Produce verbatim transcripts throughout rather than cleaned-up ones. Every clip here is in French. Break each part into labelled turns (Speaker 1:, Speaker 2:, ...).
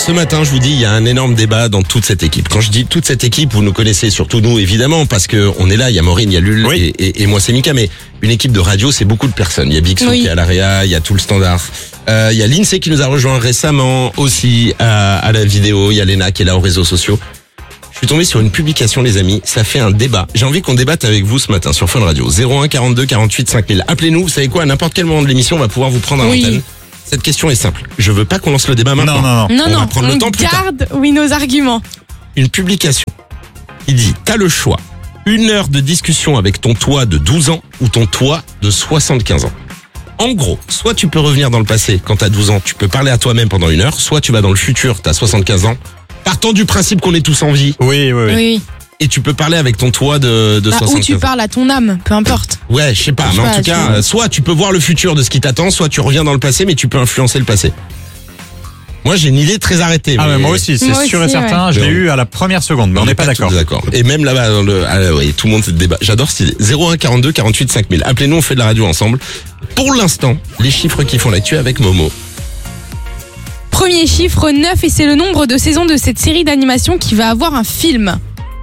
Speaker 1: Ce matin, je vous dis, il y a un énorme débat dans toute cette équipe. Quand je dis toute cette équipe, vous nous connaissez, surtout nous, évidemment, parce que on est là, il y a Maureen, il y a Lul,
Speaker 2: oui.
Speaker 1: et, et, et moi c'est Mika, mais une équipe de radio, c'est beaucoup de personnes. Il y a Bixou
Speaker 3: oui.
Speaker 1: qui est à l'A R E A, il y a tout le standard. Euh, il y a l'Insee qui nous a rejoint récemment aussi à, à la vidéo, il y a Léna qui est là aux réseaux sociaux. Je suis tombé sur une publication, les amis, ça fait un débat. J'ai envie qu'on débatte avec vous ce matin sur Fun Radio. zéro un quarante-deux quarante-huit cinq mille. Appelez-nous, vous savez quoi, à n'importe quel moment de l'émission, on va pouvoir vous prendre à
Speaker 3: Oui.
Speaker 1: l'antenne. Cette question est simple. Je veux pas qu'on lance le débat maintenant.
Speaker 2: Non, non, non.
Speaker 3: Non,
Speaker 1: On
Speaker 3: non,
Speaker 1: va prendre le
Speaker 3: on
Speaker 1: temps plus tard.
Speaker 3: garde, oui, nos arguments.
Speaker 1: Une publication qui dit, t'as le choix. Une heure de discussion avec ton toi de douze ans ou ton toi de soixante-quinze ans. En gros, soit tu peux revenir dans le passé quand t'as douze ans, tu peux parler à toi-même pendant une heure, soit tu vas dans le futur, t'as soixante-quinze ans, partant du principe qu'on est tous en vie,
Speaker 2: Oui, oui, oui.
Speaker 3: Oui.
Speaker 1: et tu peux parler avec ton toi de, de
Speaker 3: Bah, ou
Speaker 1: soixante-quinze
Speaker 3: tu
Speaker 1: ans.
Speaker 3: parles à ton âme, peu importe.
Speaker 1: Ouais, je sais pas,
Speaker 3: Je
Speaker 1: mais
Speaker 3: sais
Speaker 1: en
Speaker 3: pas,
Speaker 1: tout
Speaker 3: tu
Speaker 1: cas,
Speaker 3: vois.
Speaker 1: euh, soit tu peux voir le futur de ce qui t'attend, soit tu reviens dans le passé, mais tu peux influencer le passé. Moi, j'ai une idée très arrêtée.
Speaker 2: Ah, mais moi aussi, c'est
Speaker 3: Moi
Speaker 2: sûr
Speaker 3: aussi,
Speaker 2: et certain.
Speaker 1: ouais.
Speaker 2: Je l'ai
Speaker 1: Mais on-
Speaker 2: eu à la première seconde, mais on n'est pas d'accord.
Speaker 1: tous d'accord. Et même là-bas, dans le, ah, ouais, tout le monde se débat. J'adore cette idée. zéro un quarante-deux quarante-huit cinq mille. Appelez-nous, on fait de la radio ensemble. Pour l'instant, les chiffres qui font l'actu avec Momo.
Speaker 3: Premier chiffre, neuf, et c'est le nombre de saisons de cette série d'animation qui va avoir un film.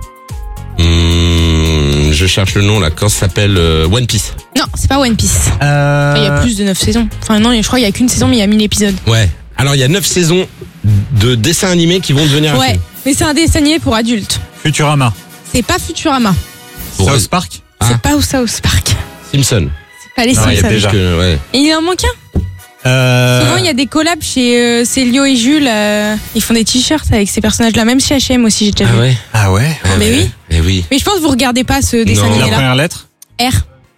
Speaker 1: Hum, je cherche le nom là. Quand ça s'appelle euh, One Piece.
Speaker 3: Non, c'est pas One Piece.
Speaker 2: Euh...
Speaker 3: Enfin, il y a plus de neuf saisons. Enfin non, je crois qu'il y a qu'une saison, mais il y a mille épisodes.
Speaker 1: Ouais. Alors il y a neuf saisons de dessins animés qui vont devenir un
Speaker 3: Ouais,
Speaker 1: film.
Speaker 3: mais c'est un dessin animé pour adultes.
Speaker 2: Futurama.
Speaker 3: C'est pas Futurama.
Speaker 1: Pour
Speaker 2: South Park.
Speaker 1: Ah.
Speaker 3: C'est pas South Park.
Speaker 1: Simpson.
Speaker 3: C'est pas les
Speaker 2: Non, il y a
Speaker 3: Simpsons.
Speaker 2: déjà.
Speaker 1: Parce que, ouais.
Speaker 3: Et il en manque un.
Speaker 2: Euh...
Speaker 3: Souvent, il y a des collabs chez euh, Célio et Jules. euh, ils font des t-shirts avec ces personnages-là. Même chez H et M aussi, j'ai déjà
Speaker 1: Ah
Speaker 3: vu.
Speaker 1: ouais.
Speaker 2: Ah ouais.
Speaker 1: Ah
Speaker 3: Mais
Speaker 1: ouais.
Speaker 3: oui.
Speaker 1: Eh oui.
Speaker 3: Mais je pense que vous regardez pas ce dessin
Speaker 1: Non.
Speaker 2: La
Speaker 3: animé-là.
Speaker 2: première lettre.
Speaker 3: R.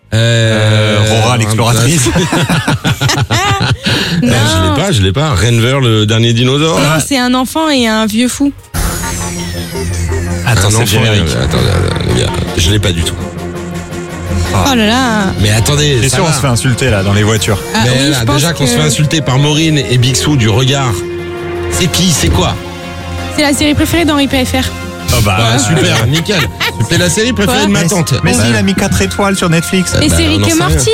Speaker 2: Euh, Rora l'exploratrice.
Speaker 1: Euh, je l'ai pas, je l'ai pas. Renver, le dernier dinosaure.
Speaker 3: Non, c'est un enfant et un vieux fou.
Speaker 2: Attends,
Speaker 1: Un
Speaker 2: c'est le
Speaker 1: enfant,
Speaker 2: générique.
Speaker 1: euh, Attends, attends, les gars, je l'ai pas du tout.
Speaker 3: Oh là là.
Speaker 1: Mais attendez,
Speaker 2: T'es
Speaker 1: ça
Speaker 2: sûr, on
Speaker 1: va.
Speaker 2: se fait insulter là dans les voitures.
Speaker 3: Ah,
Speaker 1: Mais
Speaker 3: oui,
Speaker 1: là,
Speaker 3: je pense
Speaker 1: déjà qu'on
Speaker 3: que
Speaker 1: se fait insulter par Maureen et Bixou du regard. C'est qui, c'est quoi?
Speaker 3: c'est la série préférée d'Henri P F R.
Speaker 2: Oh bah,
Speaker 1: Bah, super, nickel. C'est la série préférée
Speaker 3: Quoi
Speaker 1: de ma
Speaker 2: Mais,
Speaker 1: tante.
Speaker 2: mais
Speaker 1: Bah,
Speaker 2: si, il a mis quatre étoiles sur Netflix.
Speaker 1: Euh,
Speaker 3: Et
Speaker 1: bah,
Speaker 3: c'est
Speaker 1: on
Speaker 3: Rick
Speaker 1: en
Speaker 3: et
Speaker 1: sait
Speaker 3: Morty.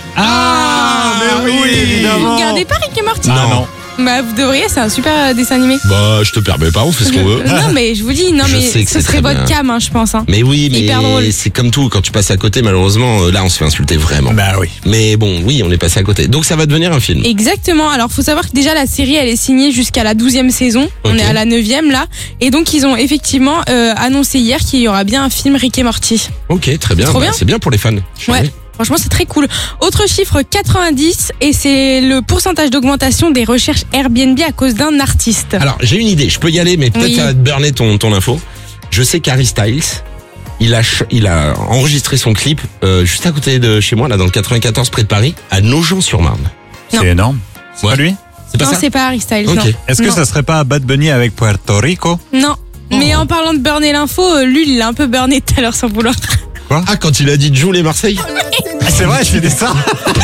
Speaker 2: Ah, mais oui, évidemment.
Speaker 3: Vous regardez pas Rick et Morty?
Speaker 2: Ah non.
Speaker 3: Bah vous devriez, c'est un super euh, dessin animé.
Speaker 1: Bah, je te permets pas, on fait ce qu'on veut.
Speaker 3: Non mais je vous dis, non
Speaker 1: Je
Speaker 3: mais
Speaker 1: sais que
Speaker 3: ce
Speaker 1: c'est
Speaker 3: serait
Speaker 1: très
Speaker 3: votre
Speaker 1: bien.
Speaker 3: cam, hein, je pense. Hein.
Speaker 1: Mais oui,
Speaker 3: Hyper drôle.
Speaker 1: mais c'est comme tout, quand tu passes à côté, malheureusement, euh, là, on se fait insulter vraiment.
Speaker 2: Bah oui.
Speaker 1: Mais bon, oui, on est passé à côté. Donc ça va devenir un film.
Speaker 3: Exactement. Alors faut savoir que déjà la série elle est signée jusqu'à la douzième saison. On
Speaker 1: Ok.
Speaker 3: est à la neuvième là. Et donc ils ont effectivement euh, annoncé hier qu'il y aura bien un film Rick et Morty.
Speaker 1: Ok, très bien.
Speaker 3: Trop
Speaker 1: Bah,
Speaker 3: bien.
Speaker 1: c'est bien pour les fans.
Speaker 3: Ouais. Franchement, c'est très cool. Autre chiffre, quatre-vingt-dix, et c'est le pourcentage d'augmentation des recherches Airbnb à cause d'un artiste.
Speaker 1: Alors, j'ai une idée. Je peux y aller, mais peut-être
Speaker 3: Oui.
Speaker 1: ça va te burner ton, ton info. Je sais qu'Harry Styles, il a, ch- il a enregistré son clip euh, juste à côté de chez moi, là, dans le quatre-vingt-quatorze, près de Paris, à Nogent-sur-Marne.
Speaker 3: Non.
Speaker 2: C'est énorme. C'est
Speaker 1: Ouais.
Speaker 2: pas lui.
Speaker 1: C'est pas
Speaker 3: Non,
Speaker 1: ça?
Speaker 3: c'est pas Harry Styles.
Speaker 1: Ok.
Speaker 3: Non.
Speaker 2: Est-ce que
Speaker 3: Non.
Speaker 2: ça serait pas Bad Bunny avec Puerto Rico?
Speaker 3: Non. Mais en parlant de burner l'info, euh, lui, il l'a un peu burné tout à l'heure sans vouloir.
Speaker 1: Ah, quand il a dit Jules et Marseille?
Speaker 2: Ah, c'est vrai, je fais des ça.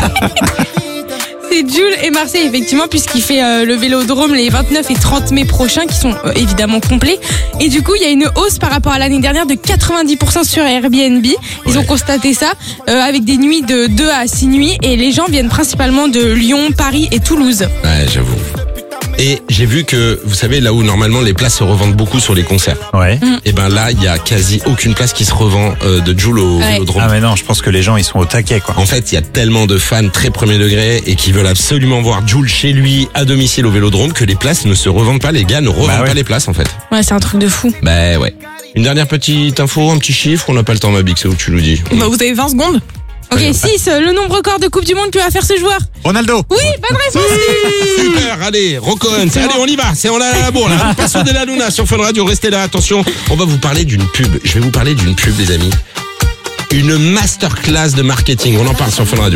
Speaker 3: C'est Jules et Marseille, effectivement, puisqu'il fait euh, le Vélodrome les vingt-neuf et trente mai prochains, qui sont euh, évidemment complets. Et du coup, il y a une hausse par rapport à l'année dernière de quatre-vingt-dix pour cent sur Airbnb. Ils
Speaker 1: Ouais.
Speaker 3: ont constaté ça euh, avec des nuits de deux à six nuits. Et les gens viennent principalement de Lyon, Paris et Toulouse.
Speaker 1: Ouais, j'avoue. Et j'ai vu que, vous savez, là où normalement les places se revendent beaucoup sur les concerts,
Speaker 2: Ouais.
Speaker 1: et ben là, il y a quasi aucune place qui se revend euh, de Jules au
Speaker 3: Ouais.
Speaker 1: Vélodrome.
Speaker 2: Ah mais non, je pense que les gens ils sont au taquet quoi.
Speaker 1: En fait, il y a tellement de fans très premier degré et qui veulent absolument voir Jules chez lui à domicile au Vélodrome que les places ne se revendent pas. Les gars ne revendent
Speaker 2: Bah ouais.
Speaker 1: pas les places en fait.
Speaker 3: Ouais, c'est un truc de fou.
Speaker 1: Bah ouais. Une dernière petite info, un petit chiffre. On n'a pas le temps, ma big, c'est où tu nous dis.
Speaker 3: Bah, vous avez vingt secondes. Ok,
Speaker 1: Ouais.
Speaker 3: six, le nombre record de Coupe du Monde que va faire ce joueur.
Speaker 2: Ronaldo.
Speaker 3: Oui, bonne réponse.
Speaker 1: Super, allez, Rocohen, allez, on y va, c'est on a la bourre, là. Passo de la Luna sur Fun Radio, restez là, attention, on va vous parler d'une pub. Je vais vous parler d'une pub, les amis. Une masterclass de marketing, on en parle sur Fun Radio.